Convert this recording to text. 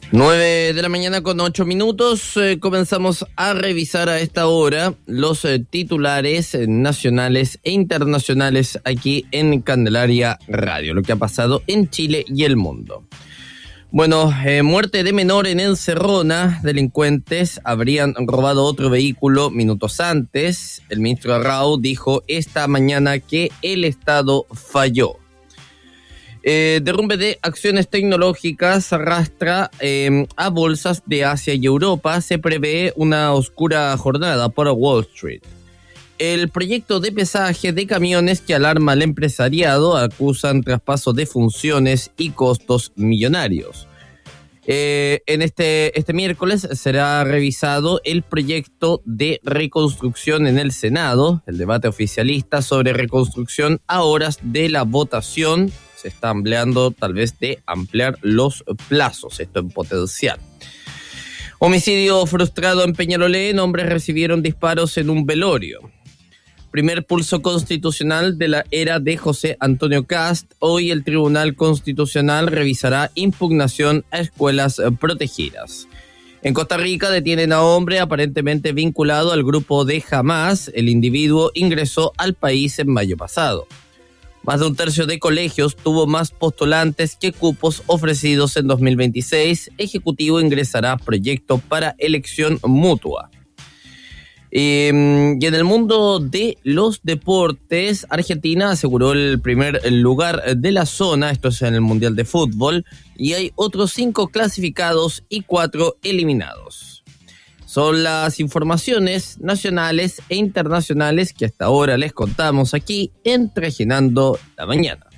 9 de la mañana con 8 minutos. Comenzamos a revisar a esta hora los titulares nacionales e internacionales aquí en Candelaria Radio, lo que ha pasado en Chile y el mundo. Bueno, muerte de menor en Encerrona. Delincuentes habrían robado otro vehículo minutos antes. El ministro Arrau dijo esta mañana que el Estado falló. Derrumbe de acciones tecnológicas arrastra a bolsas de Asia y Europa. Se prevé una oscura jornada por Wall Street. El proyecto de pesaje de camiones que alarma al empresariado acusan traspaso de funciones y costos millonarios. En este miércoles será revisado el proyecto de reconstrucción en el Senado. El debate oficialista sobre reconstrucción a horas de la votación. Se está ampliando, tal vez, de ampliar los plazos, esto en potencial. Homicidio frustrado en Peñalolén, hombres recibieron disparos en un velorio. Primer pulso constitucional de la era de José Antonio Kast. Hoy el Tribunal Constitucional revisará impugnación a escuelas protegidas. En Costa Rica detienen a hombre aparentemente vinculado al grupo de Hamas. El individuo ingresó al país en mayo pasado. Más de un tercio de colegios tuvo más postulantes que cupos ofrecidos en 2026. Ejecutivo ingresará proyecto para elección mutua. Y en el mundo de los deportes, Argentina aseguró el primer lugar de la zona, esto es en el Mundial de Fútbol, y hay otros 5 clasificados y 4 eliminados. Son las informaciones nacionales e internacionales que hasta ahora les contamos aquí en Trajinando la Mañana.